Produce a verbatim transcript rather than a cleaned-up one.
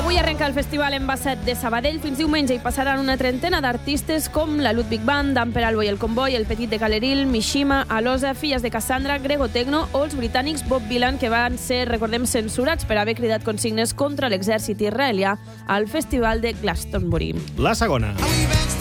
Avui arrenca el Festival Embasset de Sabadell. Fins diumenge hi passaran una trentena d'artistes com la Ludwig Band, Damper Albo i el Comboi, el Petit de Caleril, Mishima, Alosa, Filles de Cassandra, Grego Tecno o els britànics Bob Dylan, que van ser, recordem, censurats per haver cridat consignes contra l'exèrcit israelià al Festival de Glastonbury. La segona.